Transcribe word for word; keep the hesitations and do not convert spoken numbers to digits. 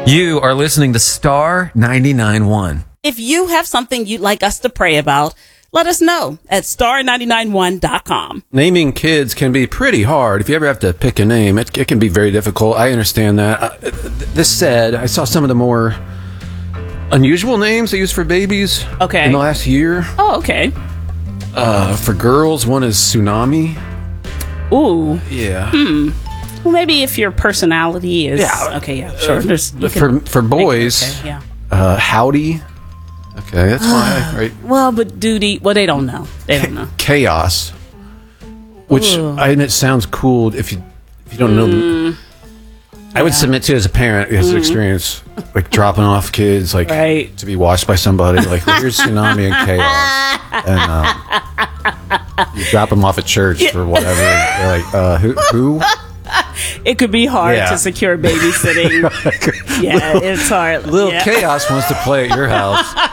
You are listening to Star ninety-nine point one. If you have something you'd like us to pray about, let us know at star nine nine one dot com. Naming kids can be pretty hard. If you ever have to pick a name, it, it can be very difficult. I understand that. Uh, this said, I saw some of the more unusual names they use for babies Okay. in the last year. Oh, okay. Uh, for girls, one is Tsunami. Ooh. Yeah. Hmm. Well, maybe if your personality is... Yeah. Okay, yeah, sure. There's, you For can for make it boys, okay, yeah. uh, Howdy. Okay, that's fine, right? Well, but duty... Well, they don't know. They don't know. Chaos. Which, Ooh. I, and it sounds cool if you if you don't know. Mm, I would yeah. submit to as a parent, as an experience, like dropping off kids, like Right. to be watched by somebody. Like, well, here's Tsunami and Chaos, and um, you drop them off at church for whatever. They're like, uh, who? who? It could be hard Yeah. to secure babysitting. Yeah, it's hard. Little yeah. Chaos wants to play at your house.